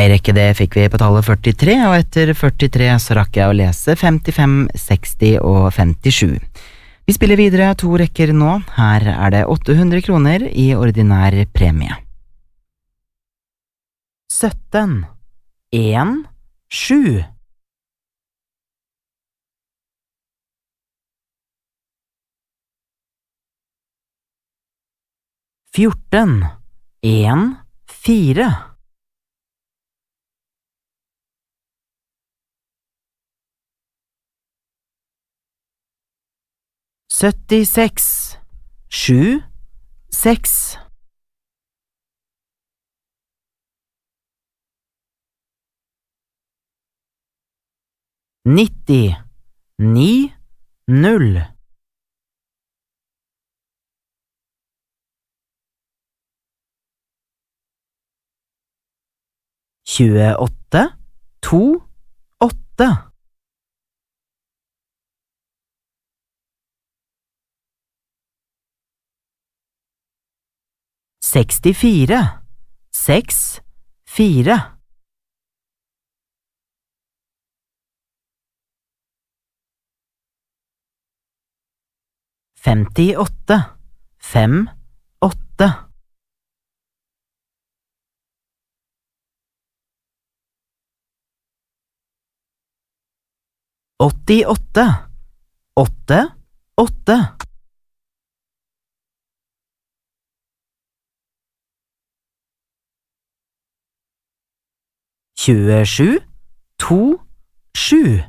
Ei rekke det fikk vi på tallet 43, og etter 43 så rakk jeg å lese 55, 60 og 57. Vi spiller videre 2 rekker nå. Her er det 800 kroner i ordinær premie. 17, 1, 7. 14, 1, 4. 76, 7, 6. 90, 9, 0. 28, 2, 8. 64, 6, 4. 58, 5, 8. 88, 8, 8. 27, 2, 7.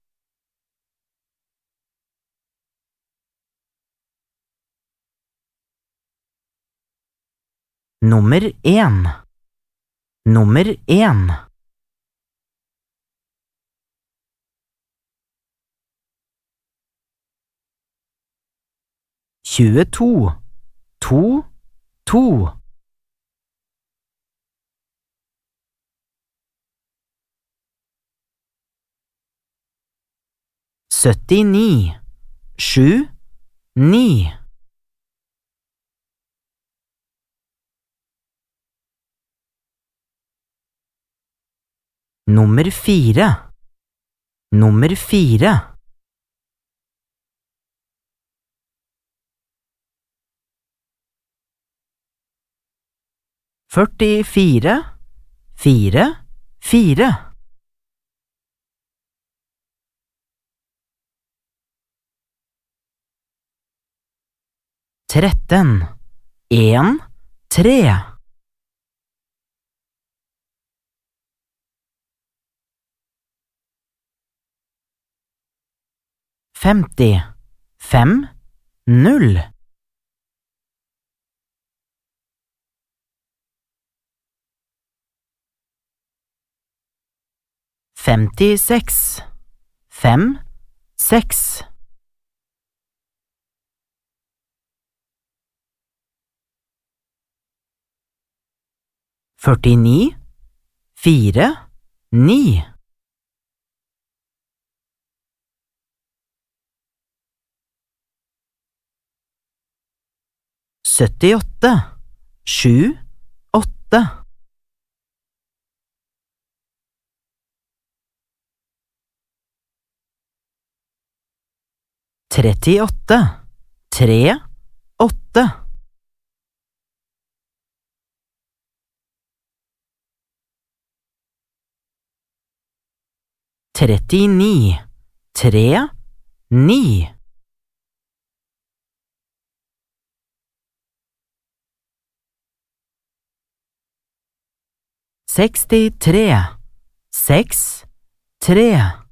1, nummer 1. 22, 2, 2. 79, 7, 9. 4, nummer 4. 44, 4, 4. 13, 1, 3. 50, 5, 0. 56, 5, 6. 49, 4, 9. 78, 7, 8. 38, 3, 8. 39, 3, 9. 63, 6, 3.